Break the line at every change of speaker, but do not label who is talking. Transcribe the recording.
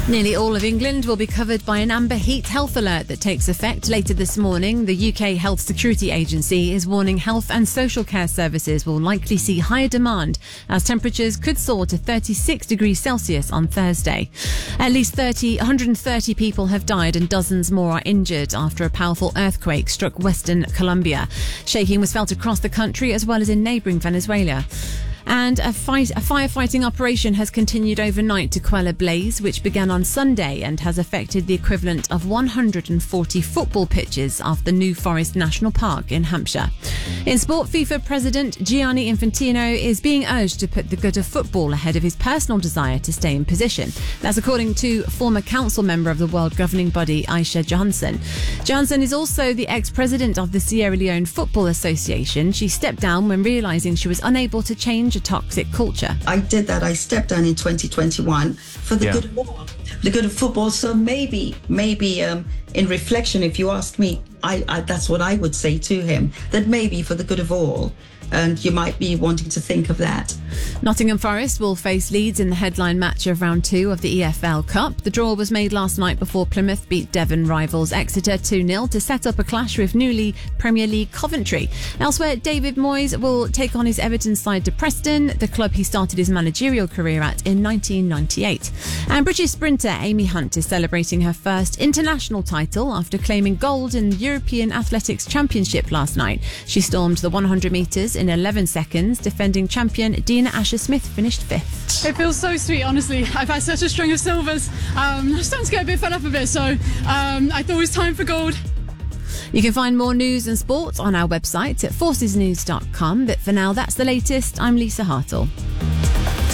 Nearly all of England will be covered by an amber heat health alert that takes effect later this morning. The UK Health Security Agency is warning health and social care services will likely see higher demand as temperatures could soar to 36 degrees Celsius on Thursday. At least 130 people have died and dozens more are injured after a powerful earthquake struck Western Colombia. Shaking was felt across the country as well as in neighbouring Venezuela. And a firefighting operation has continued overnight to quell a blaze which began on Sunday and has affected the equivalent of 140 football pitches off the New Forest National Park in Hampshire. In sport, FIFA President Gianni Infantino is being urged to put the good of football ahead of his personal desire to stay in position. That's according to former council member of the world governing body, Aisha Johansson. Johansson is also the ex-president of the Sierra Leone Football Association. She stepped down when realising she was unable to change a toxic culture.
I did that. I stepped down in 2021 for the good of all, the good of football. So maybe in reflection, if you ask me, I that's what I would say to him, that maybe for the good of all. And you might be wanting to think of that.
Nottingham Forest will face Leeds in the headline match of round 2 of the EFL Cup. The draw was made last night before Plymouth beat Devon rivals Exeter 2-0 to set up a clash with newly Premier League Coventry. Elsewhere, David Moyes will take on his Everton side to Preston, the club he started his managerial career at in 1998. And British sprinter Amy Hunt is celebrating her first international title after claiming gold in the European Athletics Championship last night. She stormed the 100 metres in 11 seconds. Defending champion Dina Asher-Smith finished 5th.
It feels so sweet, honestly. I've had such a string of silvers. I'm starting to get a bit fed up a bit, so I thought it was time for gold.
You can find more news and sport on our website at forcesnews.com. But for now, that's the latest. I'm Lisa Hartle.